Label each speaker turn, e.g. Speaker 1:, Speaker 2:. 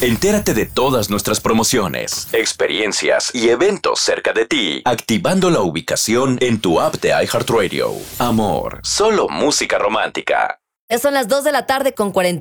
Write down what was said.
Speaker 1: Entérate de todas nuestras promociones, experiencias y eventos cerca de ti, activando la ubicación en tu app de iHeartRadio. Amor, solo música romántica.
Speaker 2: Ya son las 2 de la tarde con 40